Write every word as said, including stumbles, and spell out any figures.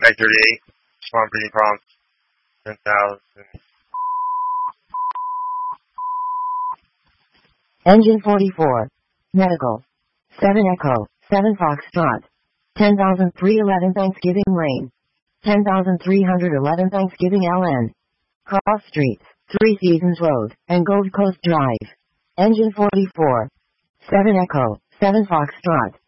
Mag thirty-eight, spawn breeding prompt, ten thousand. Engine forty-four. Medical. seven Echo, seven Foxtrot. ten thousand three hundred eleven Thanksgiving Lane. ten thousand three hundred eleven Thanksgiving L N. Cross Streets, Three Seasons Road, and Gold Coast Drive. Engine forty-four. seven Echo, seven Foxtrot.